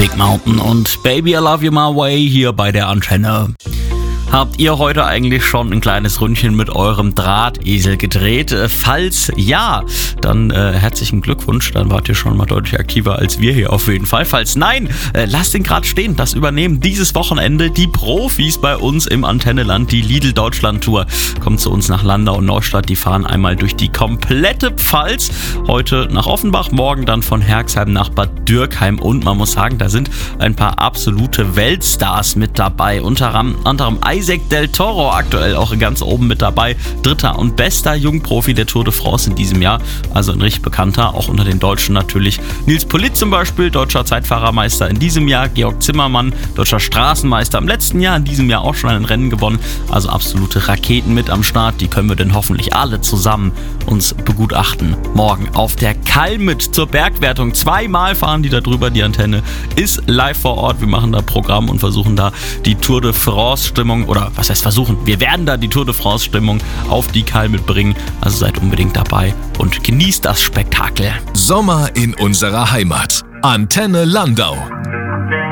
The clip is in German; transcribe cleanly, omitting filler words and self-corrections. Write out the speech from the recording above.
Big Mountain und Baby I Love You My Way hier bei der Antenne. Habt ihr heute eigentlich schon ein kleines Ründchen mit eurem Drahtesel gedreht? Falls ja, dann herzlichen Glückwunsch, dann wart ihr schon mal deutlich aktiver als wir hier auf jeden Fall. Falls nein, lasst ihn gerade stehen, das übernehmen dieses Wochenende die Profis bei uns im Antenneland, die Lidl Deutschland Tour. Kommt zu uns nach Landau und Neustadt, die fahren einmal durch die komplette Pfalz, heute nach Offenbach, morgen dann von Herxheim nach Bad Dürkheim und man muss sagen, da sind ein paar absolute Weltstars mit dabei, unter anderem Isaac Del Toro, aktuell auch ganz oben mit dabei, dritter und bester Jungprofi der Tour de France in diesem Jahr, also ein richtig bekannter, auch unter den Deutschen natürlich. Nils Politt zum Beispiel, deutscher Zeitfahrermeister in diesem Jahr, Georg Zimmermann, deutscher Straßenmeister im letzten Jahr, in diesem Jahr auch schon ein Rennen gewonnen, also absolute Raketen mit am Start, die können wir denn hoffentlich alle zusammen uns begutachten. Morgen auf der Kalmit zur Bergwertung, 2-mal fahren die da drüber, die Antenne ist live vor Ort, wir machen da Programm und versuchen da die Tour de France Stimmung, oder was heißt versuchen, wir werden da die Tour de France Stimmung auf die Kalmit bringen, also seid unbedingt dabei und genießt das Spektakel. Sommer in unserer Heimat. Antenne Landau.